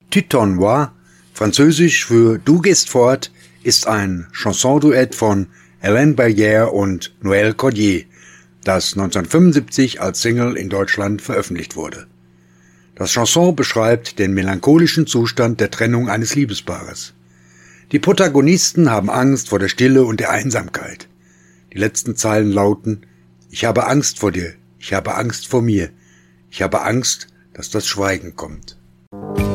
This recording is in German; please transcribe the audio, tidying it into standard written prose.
Tu t'en vas, französisch für Du gehst fort, ist ein Chanson-Duett von Hélène Berrière und Noël Cordier, das 1975 als Single in Deutschland veröffentlicht wurde. Das Chanson beschreibt den melancholischen Zustand der Trennung eines Liebespaares. Die Protagonisten haben Angst vor der Stille und der Einsamkeit. Die letzten Zeilen lauten: Ich habe Angst vor dir, ich habe Angst vor mir, ich habe Angst, dass das Schweigen kommt.